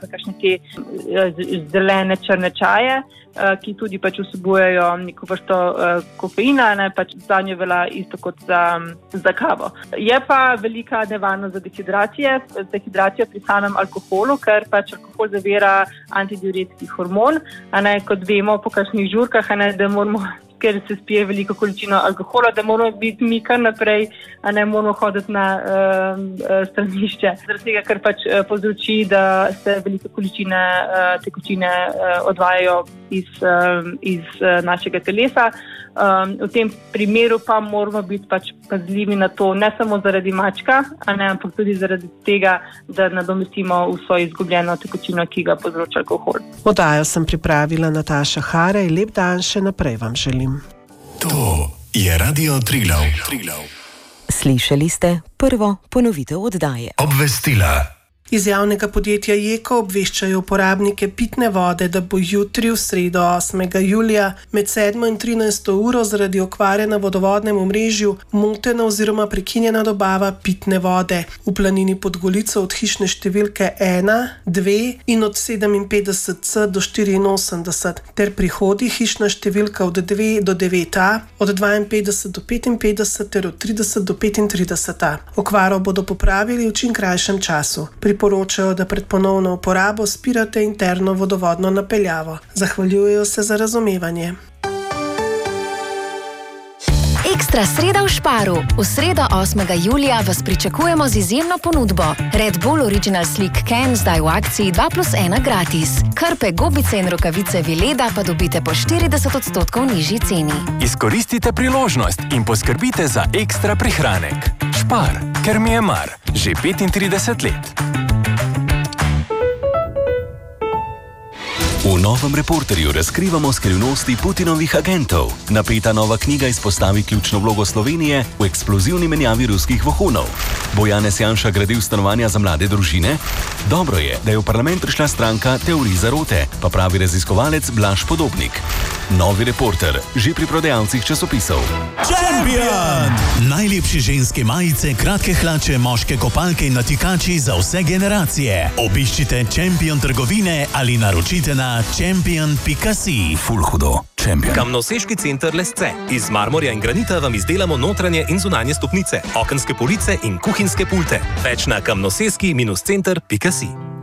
kakšne te zelene črne čaje, ki tudi pač vsebujejo neko vrsto kofeina, pač za njo velja isto kot za kavo. Je pa velika nevarnost za dehidracijo pri samem alkoholu, ker pač alkohol zavira antidiuretski hormon, kot vemo po kakšnih žurkah, da moramo, ker se spije veliko količino alkohola, da moramo biti mi kar naprej, moramo hoditi na stranišče. Zaradi tega, ker pač povzroči, da se velike količine tekočine odvajajo iz našega telesa. V tem primeru pa moramo biti pač pazljivi na to, ne samo zaradi mačka, ampak tudi zaradi tega, da nadomestimo vso izgubljeno tekočino, ki ga povzroča alkohol. Oddajo sem pripravila Nataša Harej, lep dan še naprej vam želim. To je Radio Triglav. Slišali ste prvo ponovitev oddaje. Obvestila. Iz javnega podjetja Jeko obveščajo uporabnike pitne vode, da bo jutri v sredo 8. julija med 7. in 13. uro zaradi okvare na vodovodnem omrežju motena oziroma prekinjena dobava pitne vode v Planini pod Golico od hišne številke 1, 2 in od 57C do 84 ter pri Hodi hišna številka od 2 do 9A, od 52 do 55 ter od 30 do 35A. Okvaro bodo popravili v čim krajšem času. Priporočajo, da pred ponovno uporabo spirate interno vodovodno napeljavo. Zahvaljujejo se za razumevanje. Ekstra sreda v Sparu. V sredo 8. julija vas pričakujemo z izjemno ponudbo. Red Bull Original Slick Can zdaj v akciji 2+1 gratis. Krpe, gobice in rokavice Vileda pa dobite po 40% nižji ceni. Izkoristite priložnost in poskrbite za ekstra prihranek. Spar, ker mi je mar. Že 35 let. V novem Reporterju razkrivamo skrivnosti Putinovih agentov. Napeta nova knjiga izpostavi ključno vlogo Slovenije v eksplozivni menjavi ruskih vohunov. Bo Janez Janša gradil stanovanja za mlade družine? Dobro je, da je v parlament prišla stranka Teorij zarote, pa pravi raziskovalec Blaž Podobnik. Novi Reporter, že pri prodajalcih časopisov. Champion! Najlepše ženske majice, kratke hlače, moške kopalke in natikači za vse generacije. Obiščite Champion trgovine ali naročite na champion.si. Ful hudo. Champion. Kamnoseški center Lesce. Iz marmorja in granita vam izdelamo notranje in zunanje stopnice, okenske police in kuhinjske pulte. Več na kamnoseski-center.si.